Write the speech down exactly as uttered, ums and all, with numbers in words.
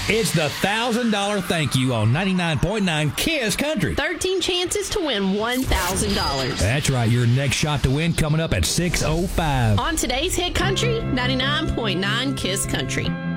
It's the one thousand dollars thank you on ninety-nine point nine KISS Country. thirteen chances to win one thousand dollars. That's right. Your next shot to win coming up at six oh five. On today's Hit Country, ninety-nine point nine KISS Country.